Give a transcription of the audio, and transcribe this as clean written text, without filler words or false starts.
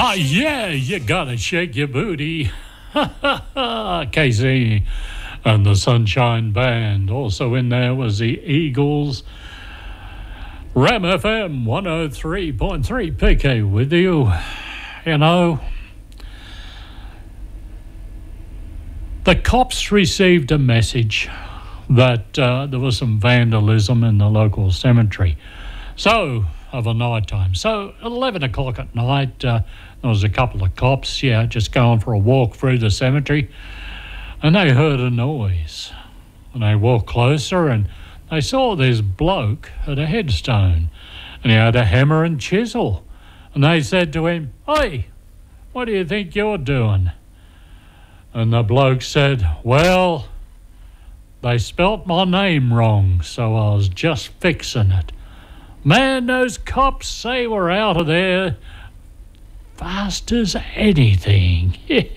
Oh, yeah, you gotta shake your booty. Casey and the Sunshine Band. Also in there was the Eagles. Ram FM 103.3 PK with you. You know, the cops received a message that there was some vandalism in the local cemetery. So, of a night time. So, at 11 o'clock at night, there was a couple of cops, just going for a walk through the cemetery. And they heard a noise. And they walked closer and they saw this bloke at a headstone. And he had a hammer and chisel. And they said to him, "Hey, what do you think you're doing?" And the bloke said, "Well, they spelt my name wrong, so I was just fixing it." Man, those cops, they were out of there fast as anything.